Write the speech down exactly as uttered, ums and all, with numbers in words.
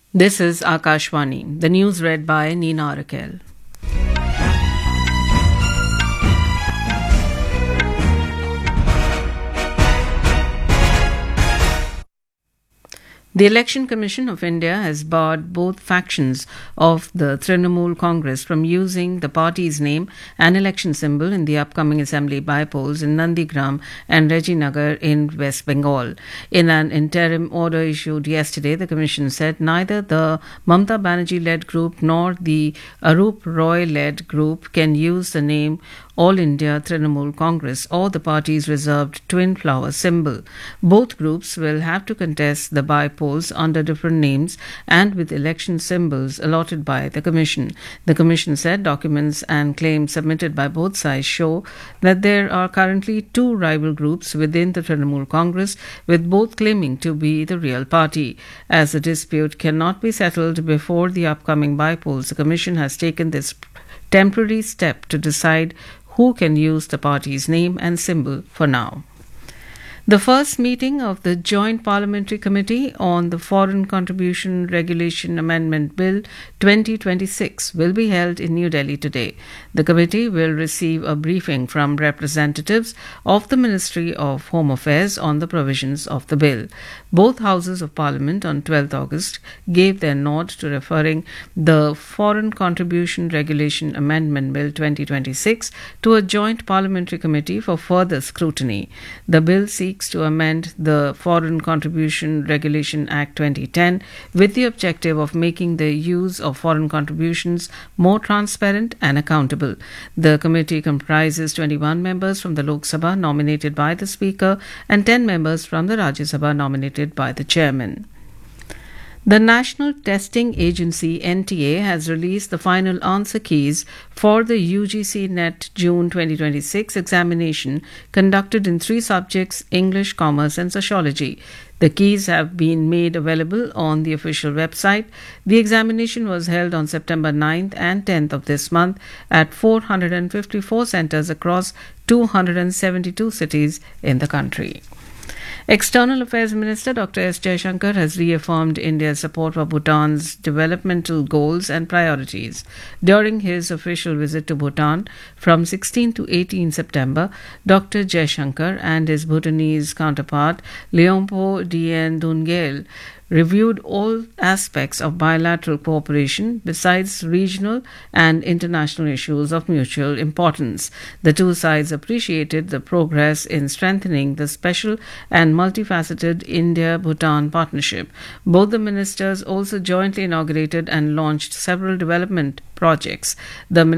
This is Akashvani. The news read by Nina Raquel. The Election Commission of India has barred both factions of the Trinamool Congress from using the party's name and election symbol in the upcoming assembly by-polls in Nandigram and Rajinagar in West Bengal. In an interim order issued yesterday, the Commission said neither the Mamata Banerjee-led group nor the Arup Roy-led group can use the name All India Trinamool Congress or the party's reserved twin flower symbol. Both groups will have to contest the by-polls under different names and with election symbols allotted by the Commission. The Commission said documents and claims submitted by both sides show that there are currently two rival groups within the Trinamool Congress, with both claiming to be the real party. As the dispute cannot be settled before the upcoming by-polls, the Commission has taken this temporary step to decide who can use the party's name and symbol for now. The first meeting of the Joint Parliamentary Committee on the Foreign Contribution Regulation Amendment Bill twenty twenty-six will be held in New Delhi today. The committee will receive a briefing from representatives of the Ministry of Home Affairs on the provisions of the bill. Both houses of Parliament on twelfth August gave their nod to referring the Foreign Contribution Regulation Amendment Bill twenty twenty-six to a joint parliamentary committee for further scrutiny. The bill seeks to amend the Foreign Contribution Regulation Act twenty ten with the objective of making the use of foreign contributions more transparent and accountable. The committee comprises twenty-one members from the Lok Sabha nominated by the Speaker and ten members from the Rajya Sabha nominated by the Chairman. The National Testing Agency N T A has released the final answer keys for the U G C NET June twenty twenty-six examination conducted in three subjects: English, Commerce and Sociology. The keys have been made available on the official website. The examination was held on September ninth and tenth of this month at four hundred fifty-four centres across two hundred seventy-two cities in the country. External Affairs Minister Doctor S. Jaishankar has reaffirmed India's support for Bhutan's developmental goals and priorities. During his official visit to Bhutan from sixteenth to eighteenth September, Doctor Jaishankar and his Bhutanese counterpart Leompo Dien Dungel reviewed all aspects of bilateral cooperation besides regional and international issues of mutual importance. The two sides appreciated the progress in strengthening the special and multifaceted India-Bhutan partnership. Both the ministers also jointly inaugurated and launched several development projects. The